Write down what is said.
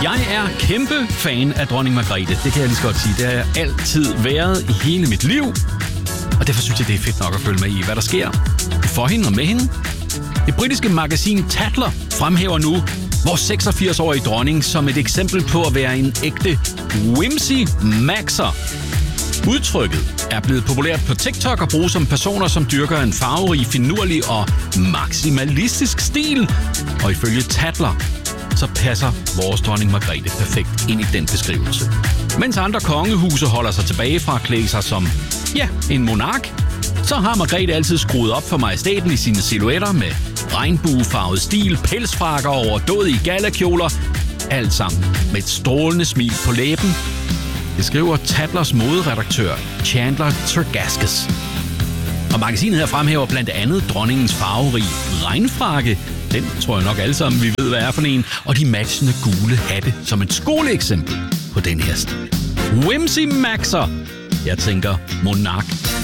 Jeg er kæmpe fan af dronning Margrethe. Det kan jeg lige så godt sige. Det har jeg altid været i hele mit liv. Og derfor synes jeg, det er fedt nok at følge med i, hvad der sker for hende og med hende. Det britiske magasin Tatler fremhæver nu vores 86-årige dronning som et eksempel på at være en ægte whimsy-maxer. Udtrykket er blevet populært på TikTok og bruges som personer, som dyrker en farverig, finurlig og maksimalistisk stil. Og ifølge Tatler, så passer vores dronning Margrethe perfekt ind i den beskrivelse. Mens andre kongehuse holder sig tilbage fra at klæde sig som, en monark, så har Margrethe altid skruet op for majestæten i sine silhuetter med regnbuefarvet stil, pelsfrakker og overdådige gallakjoler. Alt sammen med et strålende smil på læben. Det skriver Tatlers moderedaktør Chandler Tergaskis. Og magasinet her fremhæver blandt andet dronningens farverige regnfrakke. Den tror jeg nok alle sammen, vi ved, hvad er for en. Og de matchende gule hatte som et skoleeksempel på den her stil. Whimsy Maxer. Jeg tænker monark